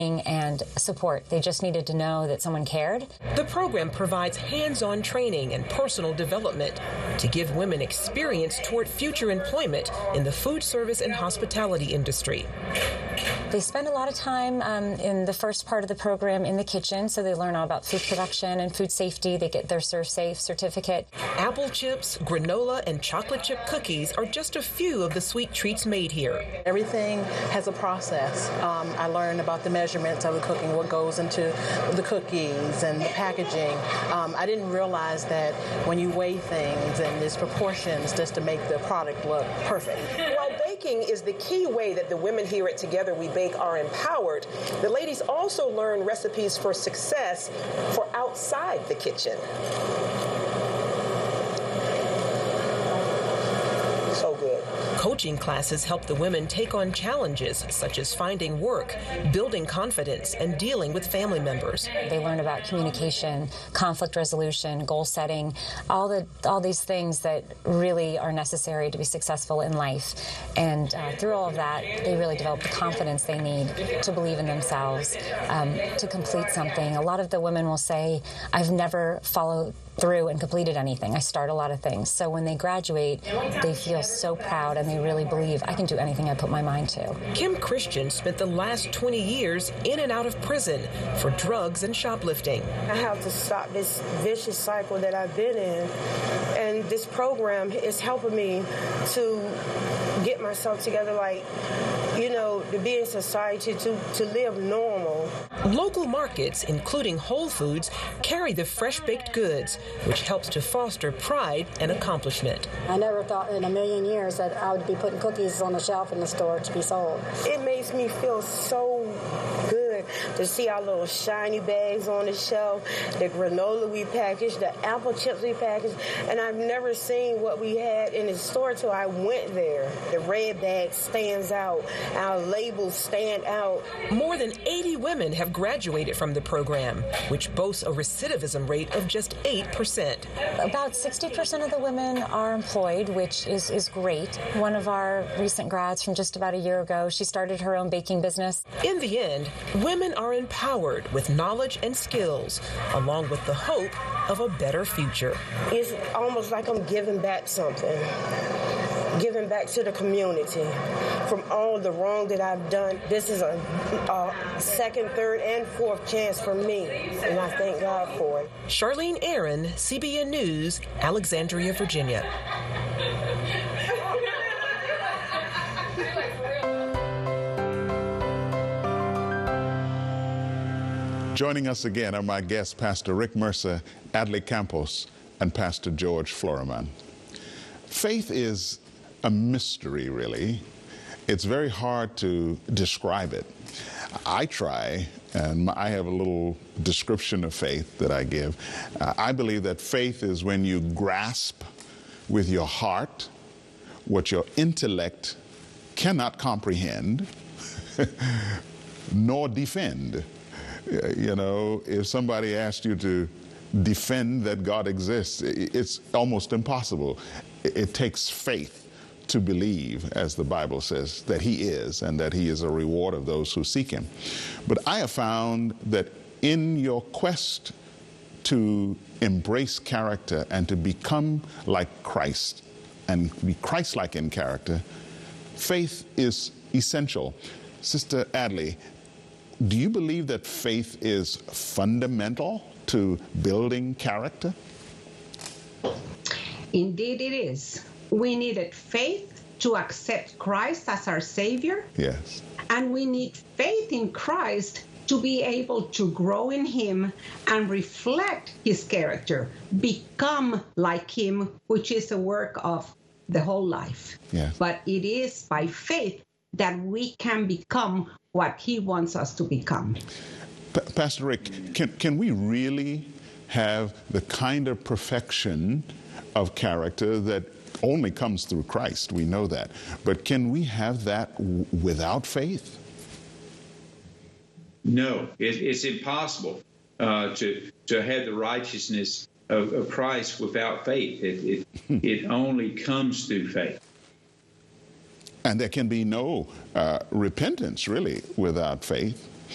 and support. They just needed to know that someone cared. The program provides hands-on training and personal development to give women experience toward future employment in the food service and hospitality industry. They spend a lot of time in the first part of the program in the kitchen, so they learn all about food production and food safety. They get their ServSafe certificate. Apple chips, granola, and chocolate chip cookies are just a few of the sweet treats made here. Everything has a process. I learned about the measurements of the cooking, what goes into the cookies and the packaging. I didn't realize that when you weigh things and there's proportions just to make the product look perfect. While baking is the key way that the women here at Together We Bake are empowered, the ladies also learn recipes for success for outside the kitchen. So good. Coaching classes help the women take on challenges such as finding work, building confidence, and dealing with family members. They learn about communication, conflict resolution, goal setting, all these things that really are necessary to be successful in life. And through all of that, they really develop the confidence they need to believe in themselves, to complete something. A lot of the women will say, I've never followed through and completed anything. I start a lot of things. So when they graduate, they feel so proud and they really believe I can do anything I put my mind to. Kim Christian spent the last 20 years in and out of prison for drugs and shoplifting. I have to stop this vicious cycle that I've been in, and this program is helping me to get myself together, to be in society, to live normal. Local markets, including Whole Foods, carry the fresh-baked goods, which helps to foster pride and accomplishment. I never thought in a million years that I would be putting cookies on the shelf in the store to be sold. It makes me feel so good to see our little shiny bags on the shelf, the granola we packaged, the apple chips we packaged, and I've never seen what we had in the store till I went there. The red bag stands out, our labels stand out. More than 80 women have graduated from the program, which boasts a recidivism rate of just 8%. About 60% of the women are employed, which is great. One of our recent grads from just about a year ago, she started her own baking business. In the end, women are empowered with knowledge and skills, along with the hope of a better future. It's almost like I'm giving back something, giving back to the community from all the wrong that I've done. This is a second, third, and fourth chance for me, and I thank God for it. Charlene Aaron, CBN News, Alexandria, Virginia. Joining us again are my guests, Pastor Rick Mercer, Adley Campos, and Pastor George Floerman. Faith is a mystery, really. It's very hard to describe it. I try, and I have a little description of faith that I give. I believe that faith is when you grasp with your heart what your intellect cannot comprehend nor defend. If somebody asked you to defend that God exists, it's almost impossible. It takes faith to believe, as the Bible says, that He is, and that He is a reward of those who seek Him. But I have found that in your quest to embrace character and to become like Christ and be Christ-like in character, faith is essential. Sister Adley, do you believe that faith is fundamental to building character? Indeed it is. We needed faith to accept Christ as our Savior. Yes. And we need faith in Christ to be able to grow in Him and reflect His character, become like Him, which is a work of the whole life. Yes. But it is by faith that we can become what He wants us to become. Pastor Rick, can we really have the kind of perfection of character that only comes through Christ? We know that. But can we have that without faith? No, it's impossible to have the righteousness of Christ without faith. It only comes through faith. And there can be no repentance, really, without faith.